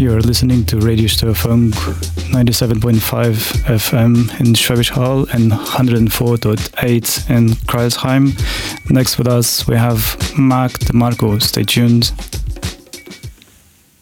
You're listening to Radio Störfunk 97.5 FM in Schwäbisch Hall and 104.8 in Kreilsheim. Next with us we have Mark DeMarco. Stay tuned.